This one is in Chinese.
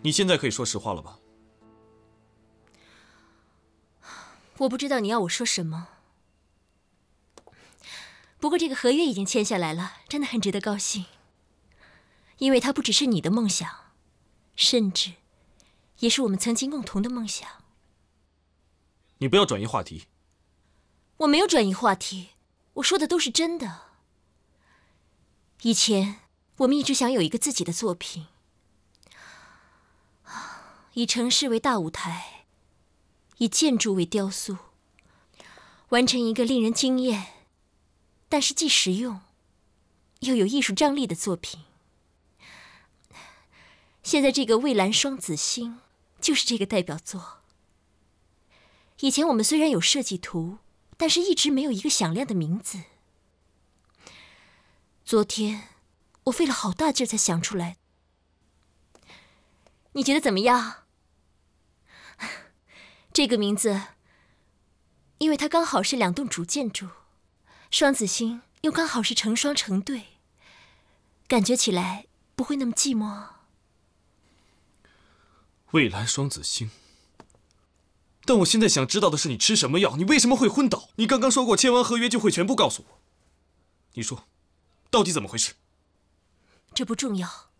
你现在可以说实话了吧？ 我不知道你要我说什么。不过这个合约已经签下来了，真的很值得高兴。因为它不只是你的梦想，甚至也是我们曾经共同的梦想。 你不要转移话题。 我没有转移话题，我说的都是真的。以前我们一直想有一个自己的作品，以城市为大舞台，以建筑为雕塑，完成一个令人惊艳，但是既实用又有艺术张力的作品。现在这个蔚蓝双子星就是这个代表作。以前我们虽然有设计图，但是一直没有一个响亮的名字。昨天我费了好大劲才想出来。你觉得怎么样？这个名字，因为它刚好是2栋主建筑，双子星又刚好是成双成对，感觉起来不会那么寂寞。 蔚蓝双子星。但我现在想知道的是，你吃什么药？你为什么会昏倒？你刚刚说过签完合约就会全部告诉我。你说，到底怎么回事？ 这不重要。